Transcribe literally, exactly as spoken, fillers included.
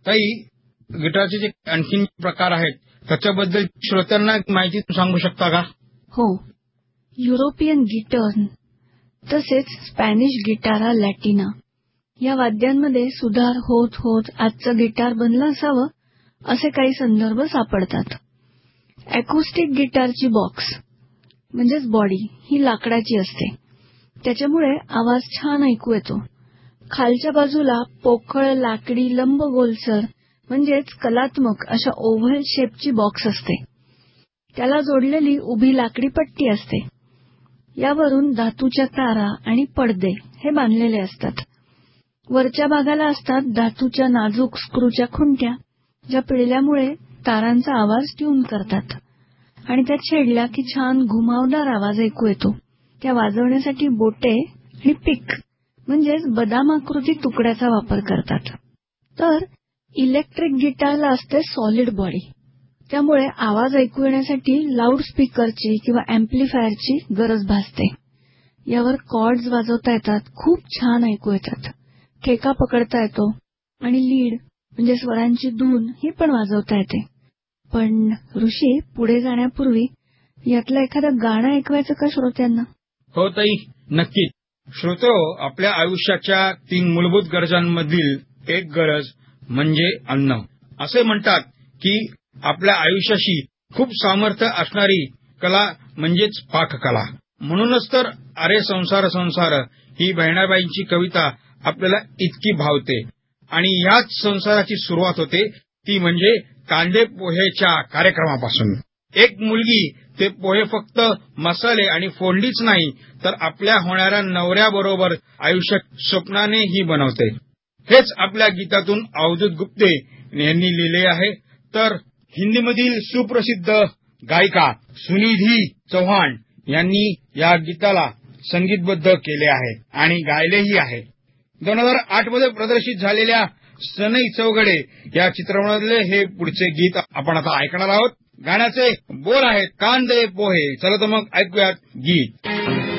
ताई, गिटारचे जे आणखीन प्रकार आहेत त्याच्याबद्दल श्रोत्यांना माहिती सांगू शकता का? हो, युरोपियन गिटार तसेच स्पॅनिश गिटारा लॅटिना या वाद्यांमध्ये सुधार होत होत आजचं गिटार बनलं असावं असे काही संदर्भ सापडतात. अॅकोस्टिक गिटारची बॉक्स म्हणजेच बॉडी ही लाकडाची असते. त्याच्यामुळे आवाज छान ऐकू येतो. खालच्या बाजूला पोकळ लाकडी लंब गोलसर म्हणजेच कलात्मक अशा ओव्हल शेपची बॉक्स असते. त्याला जोडलेली उभी लाकडी पट्टी असते. यावरून धातूच्या तारा आणि पडदे हे बांधलेले असतात. वरच्या भागाला असतात धातूच्या नाजूक स्क्रूच्या खुंट्या, ज्या पिळल्यामुळे तारांचा आवाज ट्यून करतात आणि त्या छेडल्या की छान घुमावदार आवाज ऐकू येतो. त्या वाजवण्यासाठी बोटे आणि पिक म्हणजेच बदामाकृती तुकड्याचा वापर करतात. तर इलेक्ट्रिक गिटारला असते सॉलिड बॉडी. त्यामुळे आवाज ऐकू येण्यासाठी लाऊड स्पीकरची किंवा अँप्लिफायरची गरज भासते. यावर कॉर्ड्स वाजवता येतात, खूप छान ऐकू येतात. ठेका पकडता येतो आणि लीड म्हणजे स्वरांची धून ही पण वाजवता येते. पण ऋषी, पुढे जाण्यापूर्वी यातलं एखादं गाणं ऐकवायचं का श्रोत्यांना? हो ताई, नक्कीच. श्रोतो, आपल्या आयुष्याच्या तीन मूलभूत गरजांमधील एक गरज म्हणजे अन्न. असे म्हणतात की आपल्या आयुष्याशी खूप सामर्थ्य असणारी कला म्हणजेच पाककला. म्हणूनच तर अरे संसार संसार ही बहिणाबाईंची कविता आपल्याला इतकी भावते. आणि याच संसाराची सुरुवात होते ती म्हणजे कांदे पोहेच्या कार्यक्रमापासून. एक मुलगी ते पोहे फक्त मसाले आणि फोडणीच नाही तर आपल्या होणाऱ्या नवऱ्याबरोबर आयुष्यात स्वप्नानेही बनवते. हेच आपल्या गीतातून अवधूत गुप्ते यांनी लिहिले आहे. तर हिंदीमधील सुप्रसिद्ध गायिका सुनिधी चौहान यांनी या गीताला संगीतबद्ध केले आहे आणि गायलेही आहे. दोन हजार आठ मध्ये प्रदर्शित झालेल्या सनई चौघडे या चित्रपटातले हे पुढचे गीत आपण आता ऐकणार आहोत. गाण्याचे बोल आहेत कांदे पोहे. चला तर मग ऐकूयात गीत.